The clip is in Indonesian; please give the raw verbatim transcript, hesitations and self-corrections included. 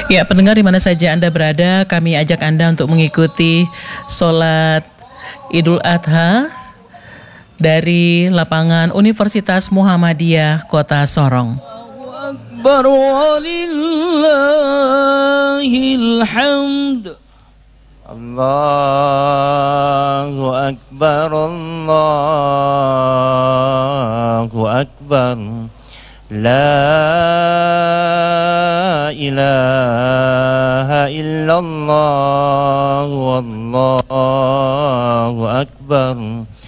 Ya, pendengar di mana saja Anda berada, kami ajak Anda untuk mengikuti sholat Idul Adha dari lapangan Universitas Muhammadiyah Kota Sorong. Akbar walillahil hamd. Allahu Akbar, Allahu Akbar. La ilaha illallah, wallahu akbar.